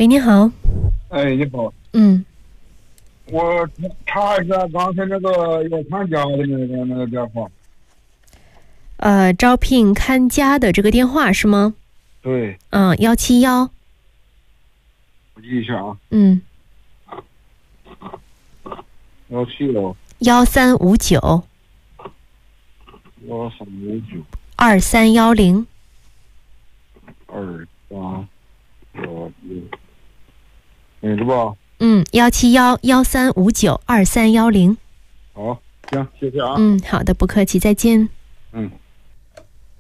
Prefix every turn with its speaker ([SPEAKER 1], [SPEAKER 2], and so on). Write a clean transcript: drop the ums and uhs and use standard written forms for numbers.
[SPEAKER 1] 喂，你好。
[SPEAKER 2] 哎，你好，我查一下刚才那个要看家的那个电话。
[SPEAKER 1] 招聘看家的这个电话是吗？
[SPEAKER 2] 对，
[SPEAKER 1] 171。
[SPEAKER 2] 我记一下啊。171
[SPEAKER 1] 1359
[SPEAKER 2] 1359
[SPEAKER 1] 2310。
[SPEAKER 2] 2310，是吧
[SPEAKER 1] 171 1359 2310。
[SPEAKER 2] 好，行，谢谢啊。
[SPEAKER 1] 好的，不客气，再见。